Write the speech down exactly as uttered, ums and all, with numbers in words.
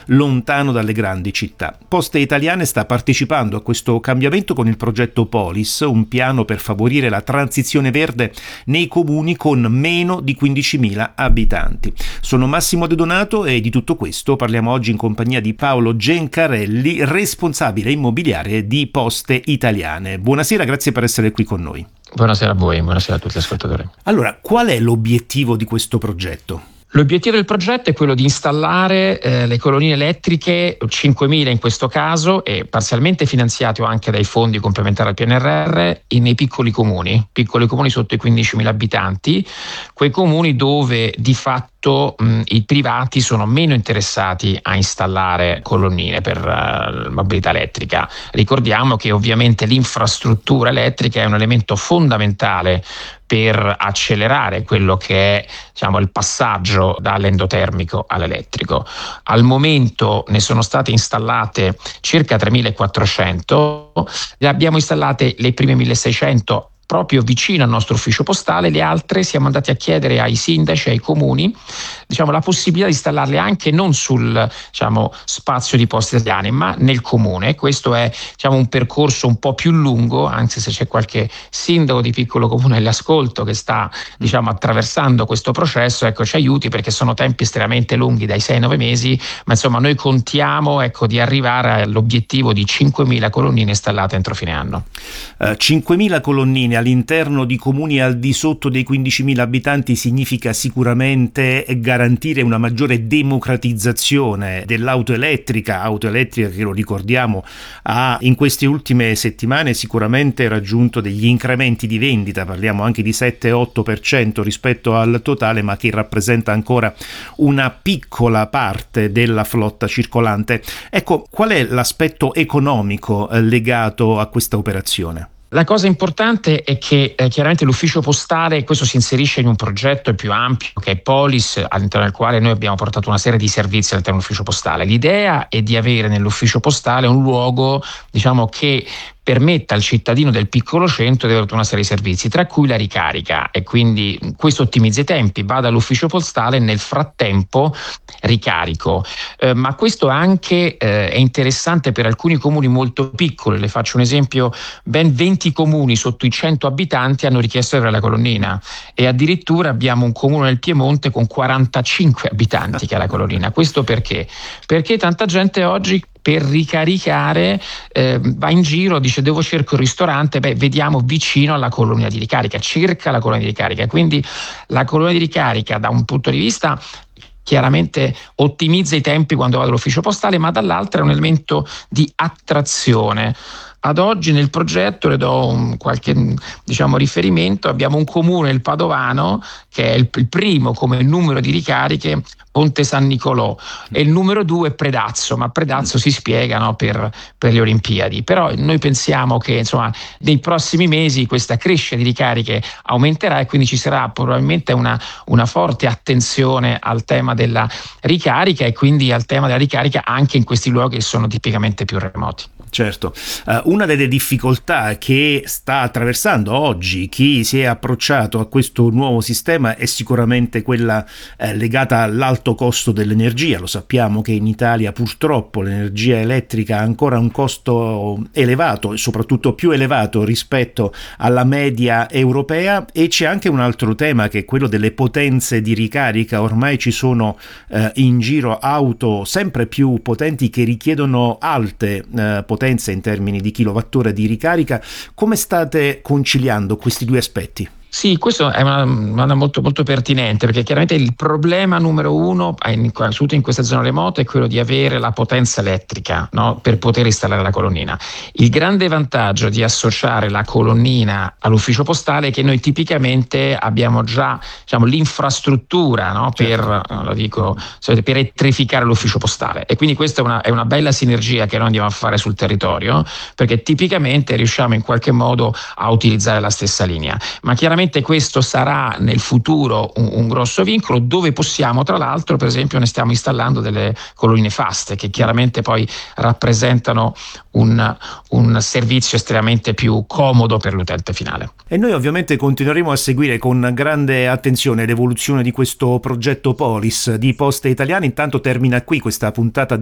lontano dalle grandi città. Poste Italiane sta partecipando a questo cambiamento con il progetto Polis, un piano per favorire la transizione verde nei comuni con meno di quindicimila abitanti. Sono Massimo De Donato e di tutto questo parliamo oggi in compagnia di Paolo Gencarelli, responsabile immobiliare di Poste Italiane. Buonasera, grazie per essere qui con noi. Buonasera a voi, buonasera a tutti gli ascoltatori. Allora, qual è l'obiettivo di questo progetto? L'obiettivo del progetto è quello di installare eh, le colonnine elettriche, cinquemila in questo caso, e parzialmente finanziati anche dai fondi complementari al P N R R, in, nei piccoli comuni, piccoli comuni sotto i quindicimila abitanti, quei comuni dove di fatto mh, i privati sono meno interessati a installare colonnine per uh, mobilità elettrica. Ricordiamo che ovviamente l'infrastruttura elettrica è un elemento fondamentale per accelerare quello che è, diciamo, il passaggio dall'endotermico all'elettrico. Al momento ne sono state installate circa tremilaquattrocento, le abbiamo installate le prime milleseicento proprio vicino al nostro ufficio postale, le altre siamo andati a chiedere ai sindaci, ai comuni, diciamo, la possibilità di installarle anche non sul, diciamo, spazio di Poste Italiane, ma nel comune. Questo è, diciamo, un percorso un po' più lungo, anzi se c'è qualche sindaco di piccolo comune all'ascolto che sta, diciamo, attraversando questo processo, ecco, ci aiuti, perché sono tempi estremamente lunghi, dai sei ai nove mesi, ma insomma noi contiamo, ecco, di arrivare all'obiettivo di cinquemila colonnine installate entro fine anno. Uh, cinquemila colonnine all'interno di comuni al di sotto dei quindicimila abitanti significa sicuramente garantire una maggiore democratizzazione dell'auto elettrica, auto elettrica che, lo ricordiamo, ha in queste ultime settimane sicuramente raggiunto degli incrementi di vendita, parliamo anche di sette otto per cento rispetto al totale, ma che rappresenta ancora una piccola parte della flotta circolante. Ecco, qual è l'aspetto economico legato a questa operazione? La cosa importante è che eh, chiaramente l'ufficio postale, questo si inserisce in un progetto più ampio che è Polis, all'interno del quale noi abbiamo portato una serie di servizi all'interno dell'ufficio postale. L'idea è di avere nell'ufficio postale un luogo, diciamo, che permetta al cittadino del piccolo centro di avere tutta una serie di servizi, tra cui la ricarica, e quindi questo ottimizza i tempi, vado all'ufficio postale, nel frattempo ricarico. Eh, ma questo anche eh, è interessante per alcuni comuni molto piccoli. Le faccio un esempio: ben venti comuni sotto i cento abitanti hanno richiesto di avere la colonnina, e addirittura abbiamo un comune nel Piemonte con quarantacinque abitanti che ha la colonnina. Questo perché? Perché tanta gente oggi per ricaricare eh, va in giro, dice devo cerco il ristorante, beh vediamo vicino alla colonnina di ricarica, cerca la colonnina di ricarica. Quindi la colonnina di ricarica da un punto di vista chiaramente ottimizza i tempi quando vado all'ufficio postale, ma dall'altro è un elemento di attrazione. Ad oggi nel progetto, le do un qualche, diciamo, riferimento, abbiamo un comune, il Padovano, che è il, il primo come numero di ricariche, Ponte San Nicolò, e il numero due è Predazzo, ma Predazzo si spiega, no, per, per le Olimpiadi. Però noi pensiamo che, insomma, nei prossimi mesi questa crescita di ricariche aumenterà, e quindi ci sarà probabilmente una, una forte attenzione al tema della ricarica, e quindi al tema della ricarica anche in questi luoghi che sono tipicamente più remoti. Certo, uh, una delle difficoltà che sta attraversando oggi chi si è approcciato a questo nuovo sistema è sicuramente quella eh, legata all'alto costo dell'energia. Lo sappiamo che in Italia purtroppo l'energia elettrica ha ancora un costo elevato, e soprattutto più elevato rispetto alla media europea, e c'è anche un altro tema che è quello delle potenze di ricarica. Ormai ci sono eh, in giro auto sempre più potenti che richiedono alte eh, potenze in termini di kilowattora di ricarica. Come state conciliando questi due aspetti? Sì, questo è una domanda molto, molto pertinente, perché chiaramente il problema numero uno, soprattutto in queste zone remote, è quello di avere la potenza elettrica, no, per poter installare la colonnina. Il grande vantaggio di associare la colonnina all'ufficio postale è che noi tipicamente abbiamo già, diciamo, l'infrastruttura, no, per, lo dico, per elettrificare l'ufficio postale, e quindi questa è una, è una bella sinergia che noi andiamo a fare sul territorio, perché tipicamente riusciamo in qualche modo a utilizzare la stessa linea. Ma chiaramente questo sarà nel futuro un, un grosso vincolo, dove possiamo, tra l'altro, per esempio, ne stiamo installando delle colonnine fast, che chiaramente poi rappresentano un, un servizio estremamente più comodo per l'utente finale. E noi ovviamente continueremo a seguire con grande attenzione l'evoluzione di questo progetto Polis di Poste Italiane. Intanto termina qui questa puntata di